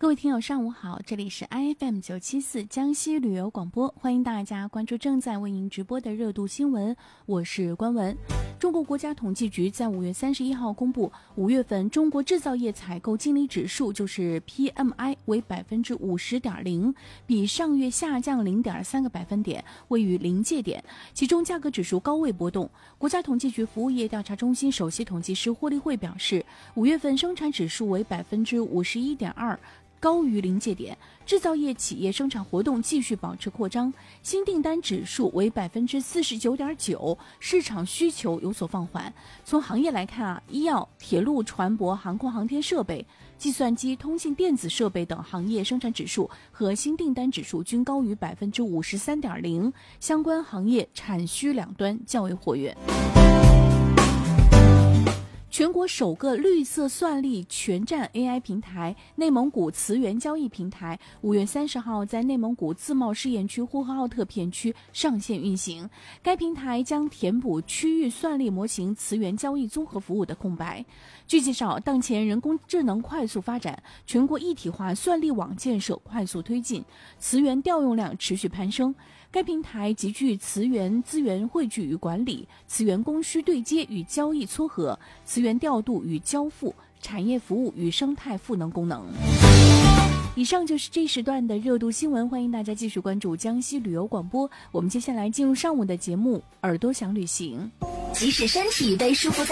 各位听友上午好，这里是 IFM 974江西旅游广播，欢迎大家关注正在为您直播的热度新闻，我是关文。中国国家统计局在5月31号公布，5月份中国制造业采购经理指数就是 PMI 为 50.0%， 比上月下降 0.3个百分点，位于临界点，其中价格指数高位波动。国家统计局服务业调查中心首席统计师霍立慧表示，5月份生产指数为 51.2%，高于临界点，制造业企业生产活动继续保持扩张，新订单指数为 49.9%， 市场需求有所放缓。从行业来看医药、铁路、船舶、航空航天设备、计算机、通信电子设备等行业生产指数和新订单指数均高于 53.0%， 相关行业产需两端较为活跃。全国首个绿色算力全站 AI 平台内蒙古磁源交易平台5月30号在内蒙古自贸试验区呼和浩特片区上线运行。该平台将填补区域算力模型磁源交易综合服务的空白。据介绍，当前人工智能快速发展，全国一体化算力网建设快速推进，磁源调用量持续攀升。该平台集聚磁源资源汇聚与管理、磁源供需对接与交易撮合、磁源调度与交付、产业服务与生态赋能功能。以上就是这时段的热度新闻，欢迎大家继续关注江西旅游广播。我们接下来进入上午的节目，耳朵想旅行。 即使身体被束缚在